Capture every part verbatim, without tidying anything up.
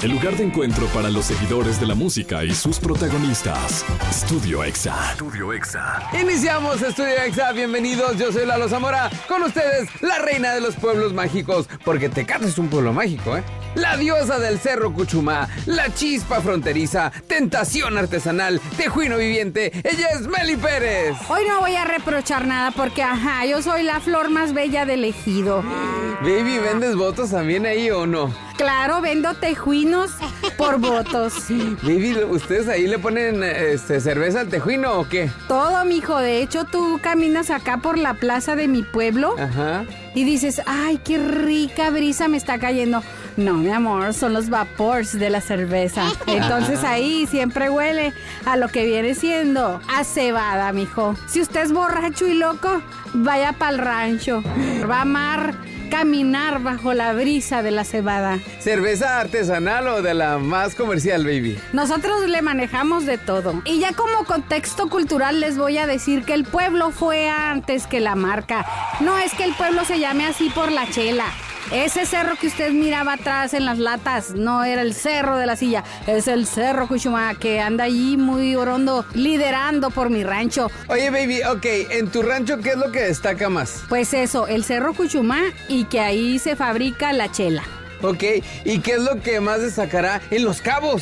el lugar de encuentro para los seguidores de la música y sus protagonistas. Estudio Exa. Estudio Exa. Iniciamos Estudio Exa, bienvenidos, yo soy Lalo Zamora, con ustedes, la reina de los pueblos mágicos, porque Tecate es un pueblo mágico, ¿eh? La diosa del Cerro Cuchumá, la chispa fronteriza, tentación artesanal, tejuino viviente, ella es Meli Pérez. Hoy no voy a reprochar nada porque, ajá, yo soy la flor más bella del ejido. Baby, ¿vendes votos también ahí o no? Claro, vendo tejuinos por votos. Baby, ¿ustedes ahí le ponen este, cerveza al tejuino o qué? Todo, mijo. De hecho, tú caminas acá por la plaza de mi pueblo. Ajá. Y dices, ay, qué rica brisa me está cayendo. No, mi amor, son los vapors de la cerveza. Entonces ahí siempre huele a lo que viene siendo a cebada, mijo. Si usted es borracho y loco, vaya pa'l rancho. Va a amar caminar bajo la brisa de la cebada. ¿Cerveza artesanal o de la más comercial, baby? Nosotros le manejamos de todo. Y ya como contexto cultural les voy a decir que el pueblo fue antes que la marca. No es que el pueblo se llame así por la chela. Ese cerro que usted miraba atrás en las latas no era el cerro de la silla, es el Cerro Cuchumá que anda allí muy orondo liderando por mi rancho. Oye, baby, ok, ¿en tu rancho qué es lo que destaca más? Pues eso, el Cerro Cuchumá y que ahí se fabrica la chela. Ok, ¿y qué es lo que más destacará en Los Cabos?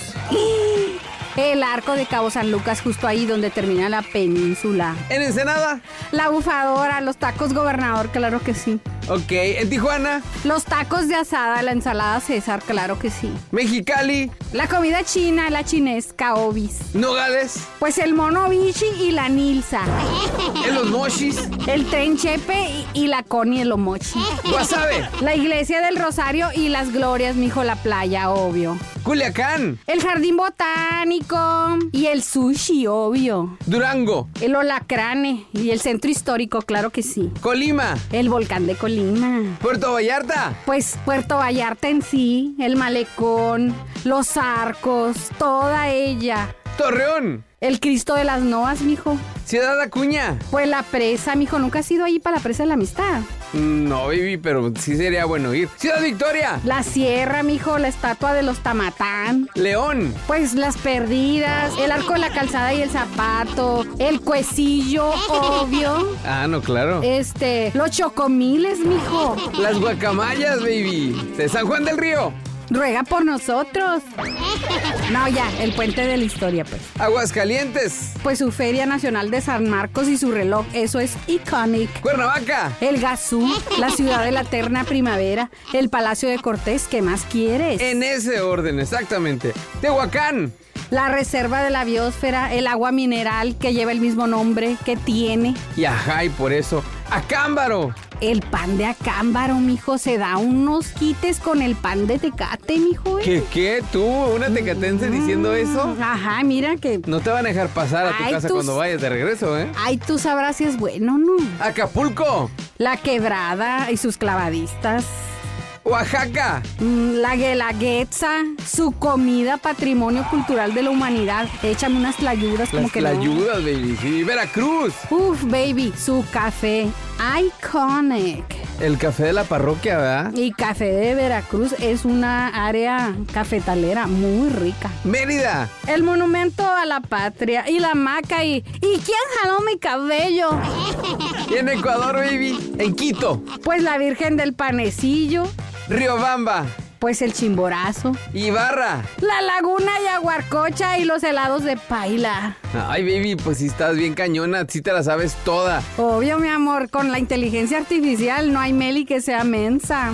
El arco de Cabo San Lucas, justo ahí donde termina la península. ¿En Ensenada? La bufadora, los tacos gobernador, claro que sí. Ok, ¿en Tijuana? Los tacos de asada, la ensalada César, claro que sí. ¿Mexicali? La comida china, la chinesca, obis. ¿Nogales? Pues el mono bichi y la nilsa. ¿En Los Mochis? El tren chepe y, y la coni el omochi. ¿Guasave? La iglesia del Rosario y las glorias, mijo, la playa, obvio. ¿Culiacán? El jardín botánico y el sushi, obvio. ¿Durango? El Olacrane y el centro histórico, claro que sí. ¿Colima? El volcán de Colima. ¿Puerto Vallarta? Pues Puerto Vallarta en sí, el malecón, los arcos, toda ella. ¿Torreón? El Cristo de las Noas, mijo. ¿Ciudad Acuña? Pues la presa, mijo. ¿Nunca has ido ahí para la presa de la amistad? No, baby, pero sí sería bueno ir. ¿Ciudad Victoria? La sierra, mijo. La estatua de los Tamatán. ¿León? Pues las perdidas, el arco de la calzada y el zapato, el cuecillo, obvio. Ah, no, claro. Este, los chocomiles, mijo. Las guacamayas, baby. De San Juan del Río. Ruega por nosotros. No, ya, el puente de la historia, pues. Aguascalientes. Pues su Feria Nacional de San Marcos y su reloj, eso es iconic. Cuernavaca. El Gazú, la ciudad de la eterna primavera, el Palacio de Cortés, ¿qué más quieres? En ese orden, exactamente. Tehuacán. La reserva de la biosfera, el agua mineral que lleva el mismo nombre que tiene. Y ajá, y por eso, Acámbaro. El pan de Acámbaro, mijo, se da unos quites con el pan de Tecate, mijo. ¿eh? ¿Qué, qué? ¿Tú, una tecatense, mm, diciendo eso? Ajá, mira que... No te van a dejar pasar a tu Ay, casa tú... cuando vayas de regreso, ¿eh? Ay, tú sabrás si es bueno, ¿no? Acapulco. La Quebrada y sus clavadistas. Oaxaca. La Guelaguetza, su comida patrimonio cultural de la humanidad. Échame unas tlayudas como Las que tlayudas, no. baby. Sí, Veracruz. Uf, baby, su café. Iconic. El café de la parroquia, ¿verdad? Y café de Veracruz es una área cafetalera muy rica. Mérida. El monumento a la patria y la maca y... ¿Y quién jaló mi cabello? Y en Ecuador, baby. En Quito. Pues la Virgen del Panecillo. Riobamba. Pues el Chimborazo. Ibarra. La Laguna Yaguarcocha y los helados de Paila. Ay, baby, pues si estás bien cañona, sí te la sabes toda. Obvio, mi amor, con la inteligencia artificial no hay Meli que sea mensa.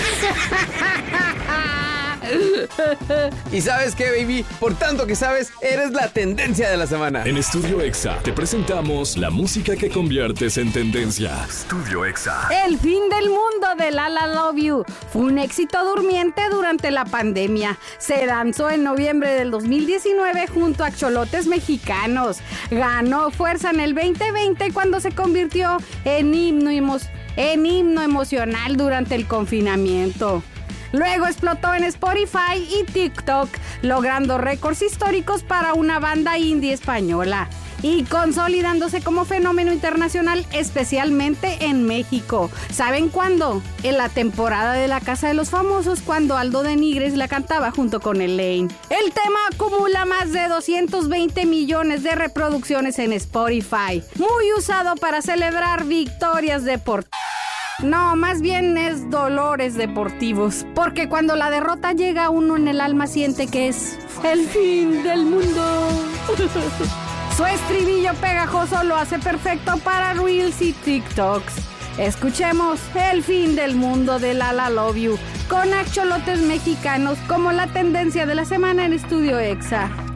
¿Y sabes qué, baby? Por tanto que sabes, eres la tendencia de la semana. En Estudio Exa te presentamos la música que conviertes en tendencia. Estudio Exa. El fin del mundo de La La Love You fue un éxito durmiente durante la pandemia. Se lanzó en noviembre del dos mil diecinueve junto a Cholotes Mexicanos. Ganó fuerza en el veinte veinte cuando se convirtió en himno, emo- en himno emocional durante el confinamiento. Luego explotó en Spotify y TikTok, logrando récords históricos para una banda indie española. y consolidándose como fenómeno internacional, especialmente en México. ¿Saben cuándo? En la temporada de La Casa de los Famosos, cuando Aldo de Nigres la cantaba junto con Elaine. El tema acumula más de doscientos veinte millones de reproducciones en Spotify, muy usado para celebrar victorias deportivas. No, más bien es dolores deportivos, porque cuando la derrota llega, uno en el alma siente que es el fin del mundo. Su estribillo pegajoso lo hace perfecto para Reels y TikToks. Escuchemos El fin del mundo de Lala Love You con Axolotes Mexicanos como la tendencia de la semana en Estudio Exa.